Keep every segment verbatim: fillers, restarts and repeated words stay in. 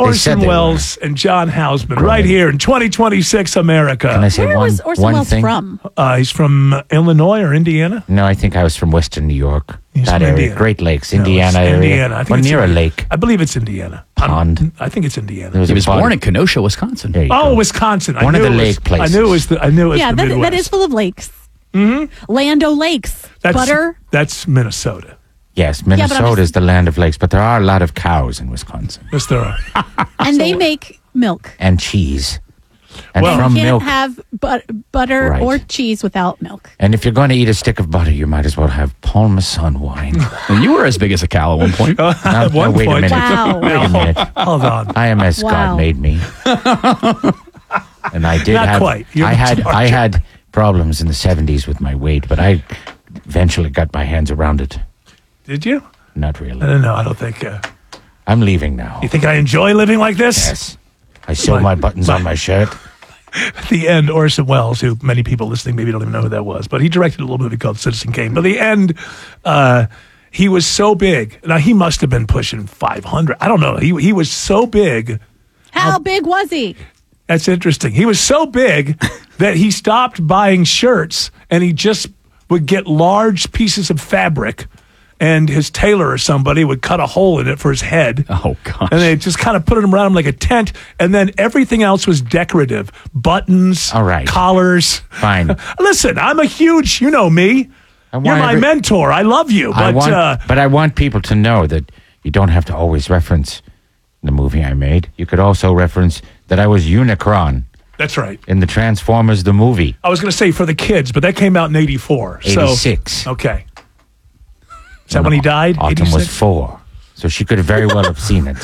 Orson said they Welles and John Houseman right here in twenty twenty-six America. Can I say Where one, was Orson one Welles thing? from? Uh, he's from uh, Illinois or Indiana? No, I think I was from Western New York. He's that from area. Indiana. Great Lakes, No, it's Indiana area. Indiana. I think Well, it's near a Indiana. lake. I believe it's Indiana. Pond. I'm- I think it's Indiana. There He a was pond. born in Kenosha, Wisconsin. There you Oh, go. Wisconsin. I One of knew the it was- lake places. I knew it was the, I knew it was Yeah, the that, Midwest. that is full of lakes. Mm-hmm. Land O' Lakes. That's, Butter. That's Minnesota. Yes, but I'm Minnesota just- is the land of lakes, but there are a lot of cows in Wisconsin. Yes, there are. And they make milk. And cheese. And Well- from You can't milk. have but- butter Right. or cheese without milk. And if you're going to eat a stick of butter, you might as well have Parmesan wine. And you were as big as a cow at one point. Now, At one now, wait point. a minute. Wow. Wait a minute. Hold on. I am as Wow. God made me. And I did Not have quite. You're I the had I target. had problems in the seventies with my weight, but I eventually got my hands around it. Did you? Not I really. don't know. I don't think. Uh, I'm leaving now. you think I enjoy living like this? Yes. I sew My- my buttons my- on my shirt. At the end, Orson Welles, who many people listening maybe don't even know who that was, but he directed a little movie called Citizen Kane. By the end, uh, he was so big. Now, he must have been pushing five hundred. I don't know. He, he was so big. How big was he? That's interesting. He was so big that he stopped buying shirts and he just would get large pieces of fabric and his tailor or somebody would cut a hole in it for his head. Oh, gosh. And they just kind of put it around him like a tent. And then everything else was decorative. Buttons, All right. collars. Fine. Listen, I'm a huge, you know me. I You're want my every- mentor. I love you. I But want, uh, but I want people to know that you don't have to always reference the movie I made. You could also reference that I was Unicron that's right. in the Transformers the movie. I was going to say for the kids, but that came out in eighty-four. So, eighty-six. okay. Is that when he died? Autumn was eighty-six? four. So she could have very well have seen it.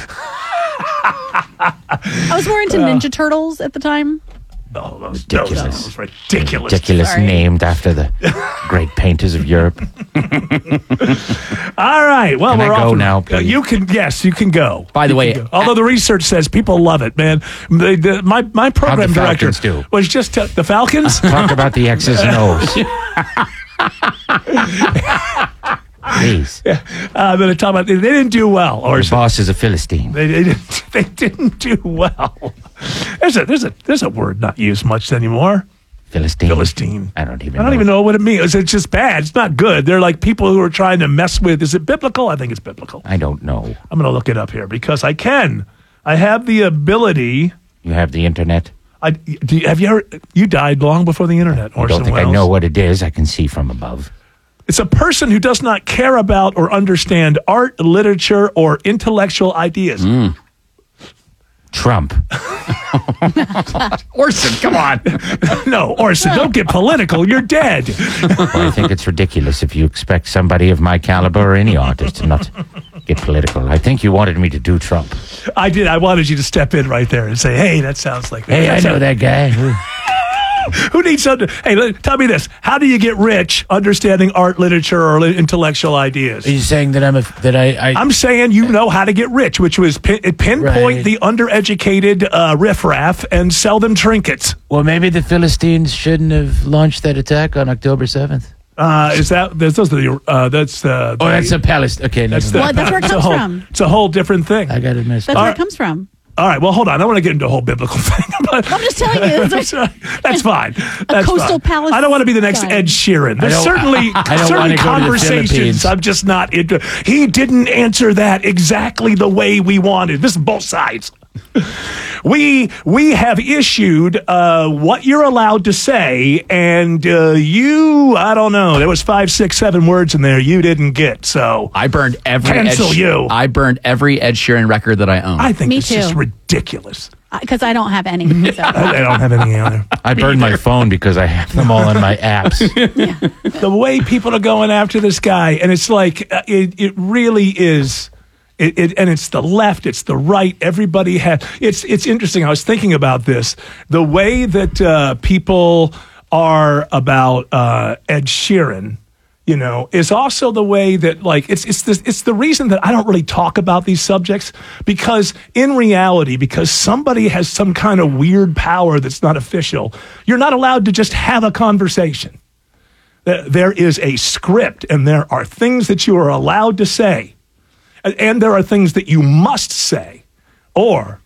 I was more into Ninja Turtles at the time. Oh, those, Ridiculous. those, those ridiculous. Ridiculous Sorry. named after the great painters of Europe. All right. Well, Can I we're go off. now, Uh, please? you can. Yes, you can go. By the You way, can go. although the research says people love it, man. The, the, my my program the director Falcons do? was just t- the Falcons. Talk about the X's and O's. Please. uh, I'm going to talk about. They didn't do well, or The boss is a Philistine. they, they didn't. They didn't do well. There's a there's a there's a word not used much anymore. Philistine. Philistine. I don't even I don't know. even know what it means. It's just bad. It's not good. They're like people who are trying to mess with. Is it biblical? I think it's biblical. I don't know. I'm going to look it up here because I can. I have the ability. You have the internet? I do you, have you ever? You died long before the internet. I Orson don't think Welles. I know what it is. I can see from above. It's a person who does not care about or understand art, literature, or intellectual ideas. Mm. Trump. Orson, come on. No, Orson, don't get political. You're dead. Well, I think it's ridiculous if you expect somebody of my caliber or any artist to not get political. I think you wanted me to do Trump. I did. I wanted you to step in right there and say, "Hey, that sounds like." Hey, I know that guy. Who needs something? Hey, let, tell me this: how do you get rich understanding art, literature, or li- intellectual ideas? Are you saying that I'm a that I, I I'm saying you know how to get rich, which was pin, pinpoint Right. the undereducated uh, riffraff and sell them trinkets. well, maybe the Philistines shouldn't have launched that attack on October seventh. Uh, is that that's those are the uh, that's uh, Oh, the- that's a palace. Okay, that's never the, mind. Well, that's where it it's a comes whole, from. It's a whole different thing. I got it messed That's up. where right. it comes from. All right, well, hold on. I want to get into a whole biblical thing. But I'm just telling you. that's, It's like, that's fine. That's coastal fine. palace I don't want to be the next sign. Ed Sheeran. There's don't- certainly I don't certain wanna go to the conversations Philippines. I'm just not into. He didn't answer that exactly the way we wanted. This is both sides. We we have issued uh, what you're allowed to say, and uh, you, I don't know, there was five, six, seven words in there you didn't get. So I burned every Cancel Ed, you. I burned every Ed Sheeran record that I own. I think Me it's just too. ridiculous. Because I don't have any. So. I, I don't have any other. I burned my phone because I have them all on my apps. The way people are going after this guy, and it's like uh, it, it really is. It, it, and it's the left, it's the right. Everybody has. It's it's interesting. I was thinking about this. The way that uh, people are about uh, Ed Sheeran, you know, is also the way that like it's it's the it's the reason that I don't really talk about these subjects because in reality, because somebody has some kind of weird power that's not official, you're not allowed to just have a conversation. There is a script, and there are things that you are allowed to say. And there are things that you must say, or